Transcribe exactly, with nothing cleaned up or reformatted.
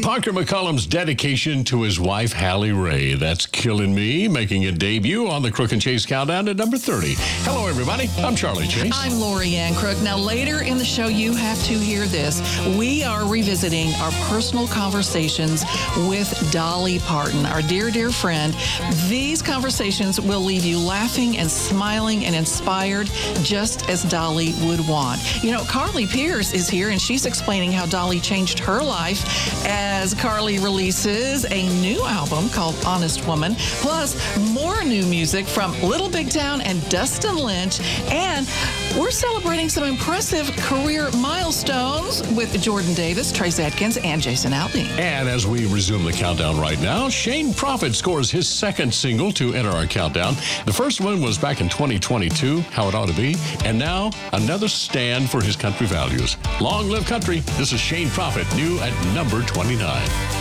Parker McCollum's dedication to his wife, Hallie Ray. That's Killing Me, making a debut on the Crook and Chase Countdown at number thirty. Hello, everybody. I'm Charlie Chase. I'm Lori Ann Crook. Now, later in the show, you have to hear this. We are revisiting our personal conversations with Dolly Parton, our dear, dear friend. These conversations will leave you laughing and smiling and inspired, just as Dolly would want. You know, Carly Pearce is here, and she's explaining how Dolly changed her life as Carly releases a new album called Honest Woman, plus more new music from Little Big Town and Dustin Lynch. And we're celebrating some impressive career milestones with Jordan Davis, Trace Adkins, and Jason Aldean. And as we resume the countdown right now, Shane Prophet scores his second single to enter our countdown. The first one was back in twenty twenty-two, How It Ought to Be. And now, another stand for his country values. Long live country. This is Shane Prophet, new at number twenty-nine.